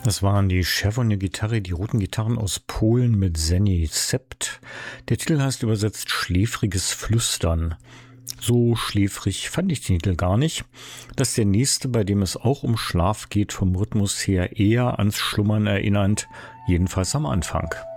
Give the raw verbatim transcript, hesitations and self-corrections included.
Das waren die Czerwony Gitarre, die roten Gitarren aus Polen mit Zeni Sept. Der Titel heißt übersetzt Schläfriges Flüstern. So schläfrig fand ich den Titel gar nicht. Das ist der nächste, bei dem es auch um Schlaf geht, vom Rhythmus her eher ans Schlummern erinnernd, jedenfalls am Anfang.